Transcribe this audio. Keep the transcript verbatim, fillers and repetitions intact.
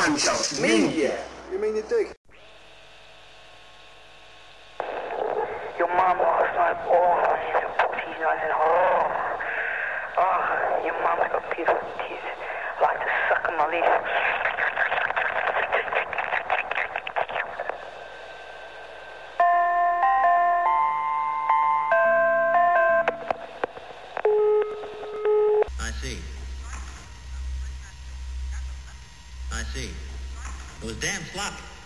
半小时面耶。 You mean you dig? Your mom lost my balls. She's a pussy. I said, oh. Oh, your mom's got beautiful teeth. I like to suck on my leaf. I see. I see. It was damn sloppy.